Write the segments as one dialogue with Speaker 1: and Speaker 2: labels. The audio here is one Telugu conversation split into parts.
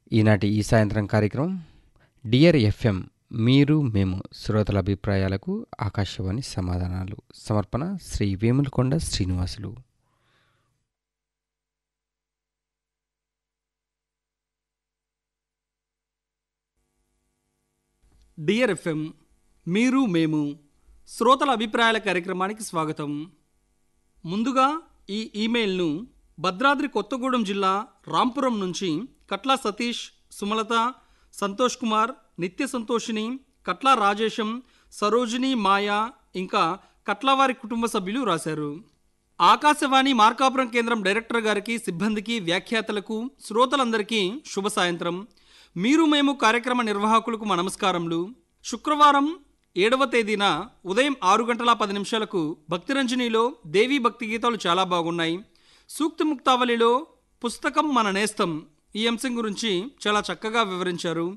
Speaker 1: ఈనాటి ఈ సాయంత్రం కార్యక్రమం డియర్ ఎఫ్ఎం మీరు మేము శ్రోతల అభిప్రాయాలకు ఆకాశవాణి సమాధానాలు. సమర్పణ శ్రీ వేములకొండ శ్రీనివాసులు.
Speaker 2: డియర్ ఎఫ్ఎం మీరు మేము శ్రోతల అభిప్రాయాల కార్యక్రమానికి స్వాగతం. ముందుగా ఈ ఈమెయిల్ను భద్రాద్రి కొత్తగూడెం జిల్లా రాంపురం నుంచి కట్లా సతీష్, సుమలత, సంతోష్ కుమార్, నిత్య సంతోషిని, కట్లా రాజేశం, సరోజిని, మాయా ఇంకా కట్లవారి కుటుంబ సభ్యులు రాశారు. ఆకాశవాణి మార్కాపురం కేంద్రం డైరెక్టర్ గారికి, సిబ్బందికి, వ్యాఖ్యాతలకు, శ్రోతలందరికీ శుభ సాయంత్రం. మీరు మేము కార్యక్రమ నిర్వాహకులకు మా నమస్కారములు. శుక్రవారం 7వ తేదీన ఉదయం 6:10 భక్తిరంజనిలో దేవీ భక్తి గీతాలు చాలా బాగున్నాయి. సూక్తి ముక్తావళిలో పుస్తకం మన నేస్తం ఈ అంశం గురించి చాలా చక్కగా వివరించారు.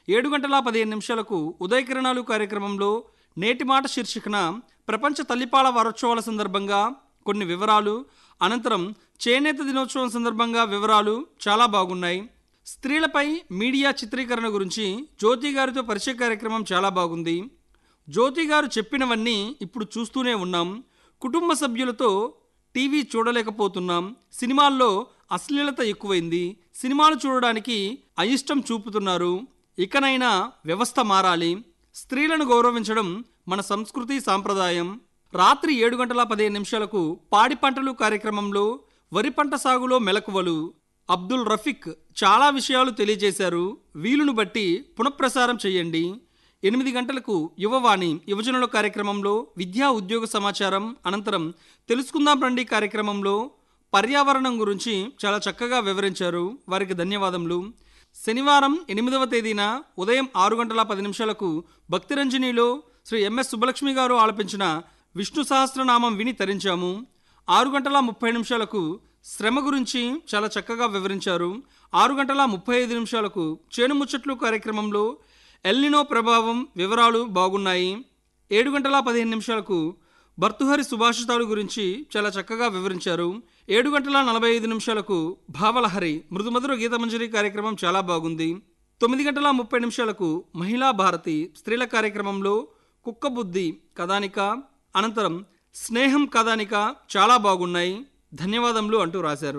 Speaker 2: 7:15 ఉదయకిరణాలు కార్యక్రమంలో నేటి మాట శీర్షికన ప్రపంచ తల్లిపాల వారోత్సవాల సందర్భంగా కొన్ని వివరాలు, అనంతరం చేనేత దినోత్సవం సందర్భంగా వివరాలు చాలా బాగున్నాయి. స్త్రీలపై మీడియా చిత్రీకరణ గురించి జ్యోతి గారితో పరిచయ కార్యక్రమం చాలా బాగుంది. జ్యోతి గారు చెప్పినవన్నీ ఇప్పుడు చూస్తూనే ఉన్నాం. కుటుంబ సభ్యులతో టీవీ చూడలేకపోతున్నాం. సినిమాల్లో అశ్లీలత ఎక్కువైంది. సినిమాలు చూడడానికి అయిష్టం చూపుతున్నారు. ఇకనైనా వ్యవస్థ మారాలి. స్త్రీలను గౌరవించడం మన సంస్కృతి సాంప్రదాయం. రాత్రి 7:15 పాడి పంటలు కార్యక్రమంలో వరి పంట సాగులో మెలకువలు అబ్దుల్ రఫీక్ చాలా విషయాలు తెలియజేశారు. వీలును బట్టి పునఃప్రసారం చేయండి. 8 గంటలకు యువవాణి యువజనుల కార్యక్రమంలో విద్యా ఉద్యోగ సమాచారం, అనంతరం తెలుసుకుందాం రండి కార్యక్రమంలో పర్యావరణం గురించి చాలా చక్కగా వివరించారు. వారికి ధన్యవాదములు. శనివారం 8వ తేదీన ఉదయం 6:10 భక్తిరంజనిలో శ్రీ ఎంఎస్ సుబ్బలక్ష్మి గారు ఆలపించిన విష్ణు సహస్రనామం విని తరించాము. 6:30 శ్రమ గురించి చాలా చక్కగా వివరించారు. 6:35 చేను ముచ్చట్లు కార్యక్రమంలో ఎల్నినో ప్రభావం వివరాలు బాగున్నాయి. 7:15 భర్తృహరి సుభాషితాలు గురించి చాలా చక్కగా వివరించారు. 7:45 భావలహరి మృదుమధుర గీతమంజరి కార్యక్రమం చాలా బాగుంది. 9:30 మహిళా భారతి స్త్రీల కార్యక్రమంలో కుక్కబుద్ధి కథానిక, అనంతరం స్నేహం కథానిక చాలా బాగున్నాయి. ధన్యవాదములు అంటూ రాశారు.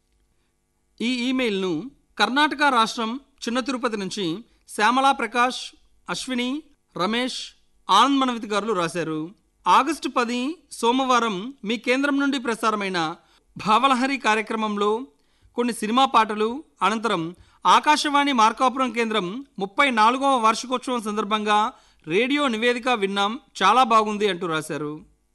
Speaker 2: ఈ ఈమెయిల్ను కర్ణాటక రాష్ట్రం చిన్న తిరుపతి నుంచి శ్యామలా ప్రకాష్, అశ్విని, రమేష్, ఆనంద్ మనవిత్ గారు రాశారు. ఆగస్టు 10 సోమవారం మీ కేంద్రం నుండి ప్రసారమైన భావలహరి కార్యక్రమంలో కొన్ని సినిమా పాటలు, అనంతరం ఆకాశవాణి మార్కాపురం కేంద్రం 34వ వార్షికోత్సవం సందర్భంగా రేడియో నివేదిక విన్నాం, చాలా బాగుంది అంటూ రాశారు.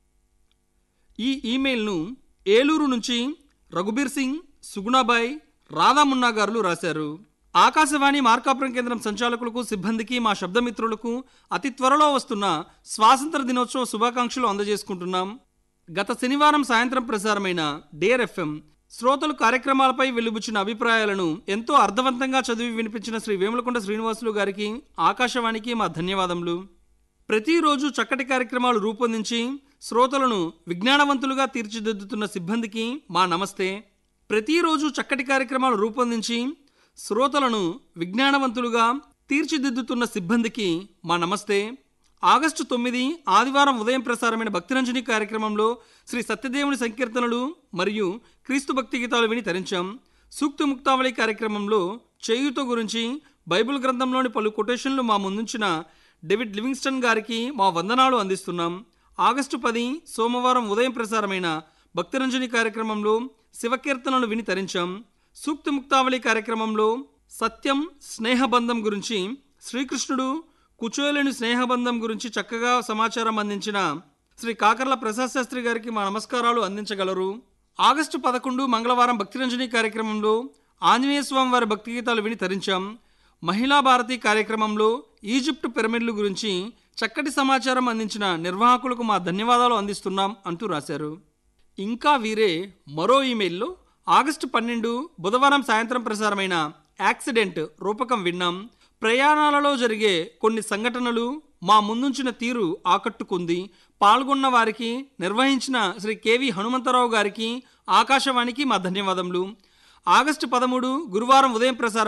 Speaker 2: ఈ ఈమెయిల్ను ఏలూరు నుంచి రఘుబీర్ సింగ్, సుగుణాబాయ్, రాధామున్నా గారు రాశారు. ఆకాశవాణి మార్కాపురం కేంద్రం సంచాలకులకు, సిబ్బందికి, మా శబ్దమిత్రులకు అతి త్వరలో వస్తున్న స్వాతంత్ర దినోత్సవ శుభాకాంక్షలు అందజేసుకుంటున్నాం. గత శనివారం సాయంత్రం ప్రసారమైన డియర్ ఎఫ్ఎం శ్రోతలు కార్యక్రమాలపై వెలుబుచ్చిన అభిప్రాయాలను ఎంతో అర్థవంతంగా చదివి వినిపించిన శ్రీ వేములకొండ శ్రీనివాసులు గారికి, ఆకాశవాణికి మా ధన్యవాదములు. ప్రతిరోజు చక్కటి కార్యక్రమాలు రూపొందించి శ్రోతలను విజ్ఞానవంతులుగా తీర్చిదిద్దుతున్న సిబ్బందికి మా నమస్తే. ప్రతిరోజు చక్కటి కార్యక్రమాలు రూపొందించి శ్రోతలను విజ్ఞానవంతులుగా తీర్చిదిద్దుతున్న సిబ్బందికి మా నమస్తే. ఆగస్టు 9 ఆదివారం ఉదయం ప్రసారమైన భక్తిరంజని కార్యక్రమంలో శ్రీ సత్యదేవుని సంకీర్తనలు మరియు క్రీస్తు భక్తి గీతాలు విని తరించాం. సూక్తి ముక్తావళి కార్యక్రమంలో చేయూత గురించి బైబిల్ గ్రంథంలోని పలు కొటేషన్లు మా ముందుంచిన డేవిడ్ లివింగ్స్టన్ గారికి మా వందనాలు అందిస్తున్నాం. ఆగస్టు 10 సోమవారం ఉదయం ప్రసారమైన భక్తిరంజని కార్యక్రమంలో శివకీర్తనలు విని తరించాం. సూక్తి ముక్తావళి కార్యక్రమంలో సత్యం, స్నేహబంధం గురించి, శ్రీకృష్ణుడు కుచేలుని స్నేహబంధం గురించి చక్కగా సమాచారం అందించిన శ్రీ కాకర్ల ప్రసాద్ శాస్త్రి గారికి మా నమస్కారాలు అందించగలరు. ఆగస్టు 11 మంగళవారం భక్తిరంజని కార్యక్రమంలో ఆంజనేయ స్వామి వారి భక్తి గీతాలు విని తరించాం. మహిళా భారతి కార్యక్రమంలో ఈజిప్టు పిరమిడ్లు గురించి చక్కటి సమాచారం అందించిన నిర్వాహకులకు మా ధన్యవాదాలు అందిస్తున్నాం అంటూ రాశారు. ఇంకా వీరే మరో ఈమెయిల్లో ఆగస్టు 12 బుధవారం సాయంత్రం ప్రసారమైన యాక్సిడెంట్ రూపకం విన్నాం. ప్రయాణాలలో జరిగే కొన్ని సంఘటనలు మా ముందుంచిన తీరు ఆకట్టుకుంది. పాల్గొన్న వారికి, నిర్వహించిన శ్రీ కెవి హనుమంతరావు గారికి, ఆకాశవాణికి మా ధన్యవాదములు. ఆగస్టు 13 గురువారం ఉదయం ప్రసారం